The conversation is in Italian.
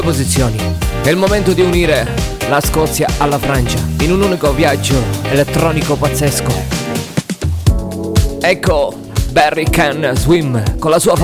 posizioni. È il momento di unire la Scozia alla Francia in un unico viaggio elettronico pazzesco. Ecco Barry Can Swim con la sua